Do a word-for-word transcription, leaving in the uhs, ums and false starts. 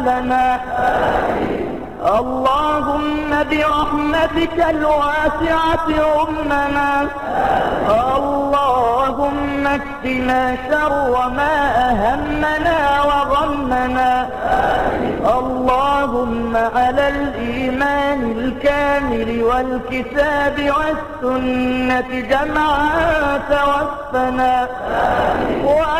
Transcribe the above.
لنا. اللهم برحمتك الواسعة أمنا. اللهم اكفنا شر ما أهمنا وغمنا. اللهم على الإيمان الكامل والكتاب والسنة جمعا توفنا.